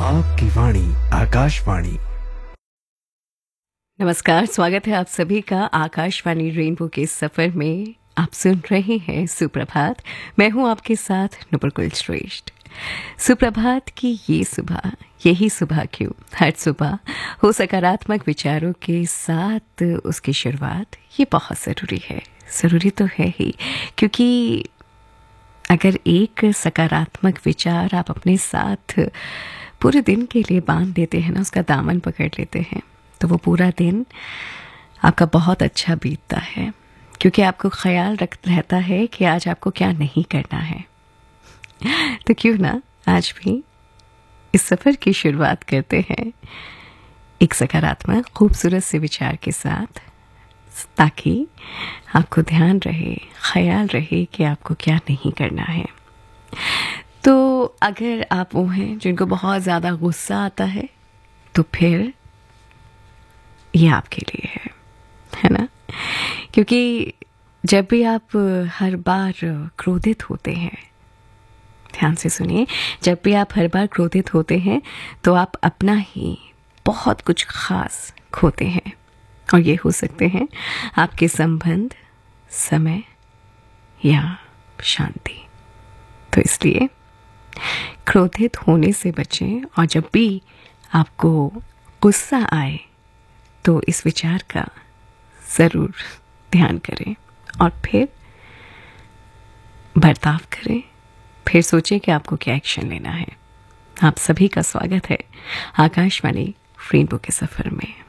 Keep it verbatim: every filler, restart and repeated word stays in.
आपकी वाणी आकाशवाणी। नमस्कार, स्वागत है आप सभी का आकाशवाणी रेनबो के सफर में। आप सुन रहे हैं सुप्रभात। मैं हूं आपके साथ नुपुर श्रेष्ठ। सुप्रभात की ये सुबह, यही सुबह क्यों, हर सुबह हो सकारात्मक विचारों के साथ उसकी शुरुआत, ये बहुत ज़रूरी है। ज़रूरी तो है ही, क्योंकि अगर एक सकारात्मक विचार आप अपने साथ पूरे दिन के लिए बांध लेते हैं ना, उसका दामन पकड़ लेते हैं, तो वो पूरा दिन आपका बहुत अच्छा बीतता है, क्योंकि आपको ख्याल रख रहता है कि आज आपको क्या नहीं करना है। तो क्यों ना आज भी इस सफ़र की शुरुआत करते हैं एक सकारात्मक खूबसूरत से विचार के साथ, ताकि आपको ध्यान रहे, ख्याल रहे कि आपको क्या नहीं करना है। तो अगर आप वो हैं जिनको बहुत ज़्यादा गुस्सा आता है, तो फिर ये आपके लिए है, है ना? क्योंकि जब भी आप हर बार क्रोधित होते हैं, ध्यान से सुनिए, जब भी आप हर बार क्रोधित होते हैं तो आप अपना ही बहुत कुछ खास खोते हैं, और ये हो सकते हैं आपके संबंध, समय या शांति। तो इसलिए क्रोधित होने से बचें, और जब भी आपको गुस्सा आए तो इस विचार का ज़रूर ध्यान करें और फिर बर्ताव करें। फिर सोचें कि आपको क्या एक्शन लेना है। आप सभी का स्वागत है आकाशवाणी रेनबो के सफ़र में।